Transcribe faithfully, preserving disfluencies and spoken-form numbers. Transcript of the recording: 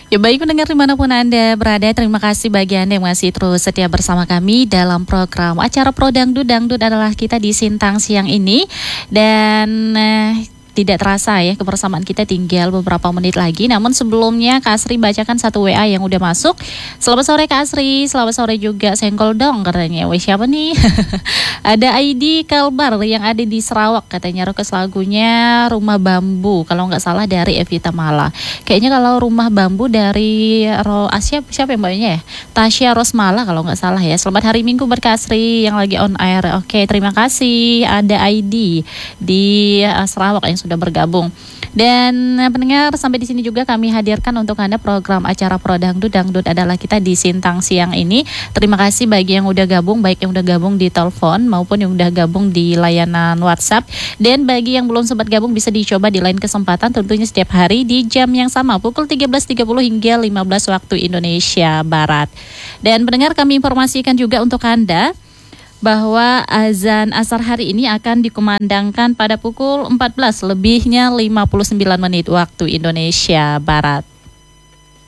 Ya baik pendengar dimanapun Anda berada, terima kasih bagi Anda yang masih terus setia bersama kami dalam program acara Pro Dangdut. Dangdut adalah kita di Sintang siang ini. Dan eh, tidak terasa ya kebersamaan kita tinggal beberapa menit lagi. Namun sebelumnya Kak Asri bacakan satu W A yang udah masuk. Selamat sore Kak Asri, selamat sore juga Senggol dong katanya. Weh siapa nih? Ada I D Kalbar yang ada di Sarawak katanya, request lagunya Rumah Bambu kalau nggak salah dari Evita Mala. Kayaknya kalau Rumah Bambu dari Ro Asia siapa yang mbaknya ya? Tasya Rosmala kalau nggak salah ya. Selamat hari Minggu buat Kak Asri yang lagi on air. Oke, terima kasih. Ada I D di uh, Sarawak yang sudah bergabung. Dan uh, pendengar, sampai di sini juga kami hadirkan untuk Anda program acara Pro Dangdut. Dangdut adalah kita di Sintang siang ini. Terima kasih bagi yang udah gabung, baik yang udah gabung di telepon maupun yang udah gabung di layanan WhatsApp. Dan bagi yang belum sempat gabung bisa dicoba di lain kesempatan, tentunya setiap hari di jam yang sama pukul tiga belas tiga puluh hingga lima belas waktu Indonesia Barat. Dan pendengar, kami informasikan juga untuk Anda bahwa azan asar hari ini akan dikumandangkan pada pukul empat belas lebihnya lima puluh sembilan menit waktu Indonesia Barat.